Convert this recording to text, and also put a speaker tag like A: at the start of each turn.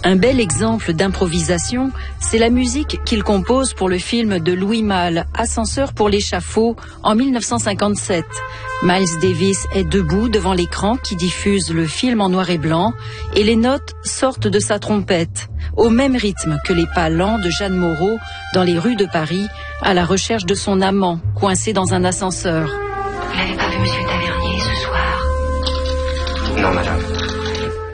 A: Un bel exemple d'improvisation, c'est la musique qu'il compose pour le film de Louis Malle, Ascenseur pour l'échafaud, en 1957. Miles Davis est debout devant l'écran qui diffuse le film en noir et blanc et les notes sortent de sa trompette, au même rythme que les pas lents de Jeanne Moreau dans les rues de Paris à la recherche de son amant, coincé dans un ascenseur.
B: Vous n'avez pas vu Monsieur Tavernier ce soir?
C: Non, madame.